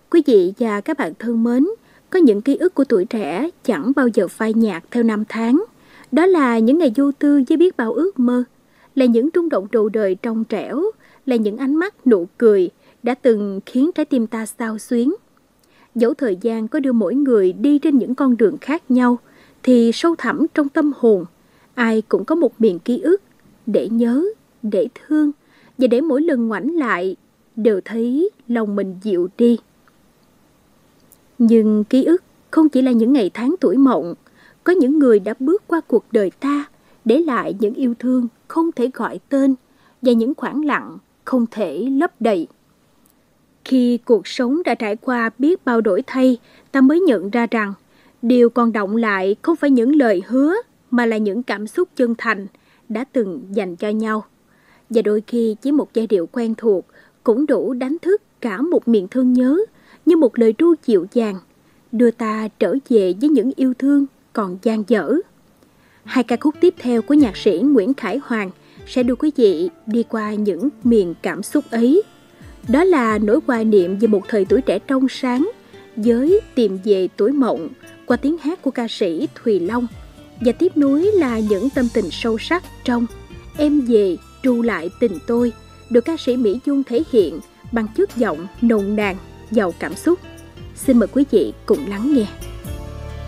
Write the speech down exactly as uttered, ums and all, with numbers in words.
Quý vị và các bạn thân mến, có những ký ức của tuổi trẻ chẳng bao giờ phai nhạt theo năm tháng. Đó là những ngày vô tư với biết bao ước mơ, là những rung động đầu đời trong trẻo, là những ánh mắt nụ cười đã từng khiến trái tim ta xao xuyến. Dẫu thời gian có đưa mỗi người đi trên những con đường khác nhau, thì sâu thẳm trong tâm hồn, ai cũng có một miền ký ức để nhớ, để thương, và để mỗi lần ngoảnh lại đều thấy lòng mình dịu đi. Nhưng ký ức không chỉ là những ngày tháng tuổi mộng. Có những người đã bước qua cuộc đời ta, để lại những yêu thương không thể gọi tên và những khoảng lặng không thể lấp đầy. Khi cuộc sống đã trải qua biết bao đổi thay, ta mới nhận ra rằng điều còn đọng lại không phải những lời hứa, mà là những cảm xúc chân thành đã từng dành cho nhau. Và đôi khi chỉ một giai điệu quen thuộc cũng đủ đánh thức cả một miền thương nhớ, như một lời ru dịu dàng, đưa ta trở về với những yêu thương còn dang dở. Hai ca khúc tiếp theo của nhạc sĩ Nguyễn Khải Hoàng sẽ đưa quý vị đi qua những miền cảm xúc ấy. Đó là nỗi hoài niệm về một thời tuổi trẻ trong sáng, với Tìm Về Tuổi Mộng qua tiếng hát của ca sĩ Thùy Long. Và tiếp nối là những tâm tình sâu sắc trong Em Về Tru Lại Tình Tôi, được ca sĩ Mỹ Dung thể hiện bằng chất giọng nồng nàn, giàu cảm xúc. Xin mời quý vị cùng lắng nghe.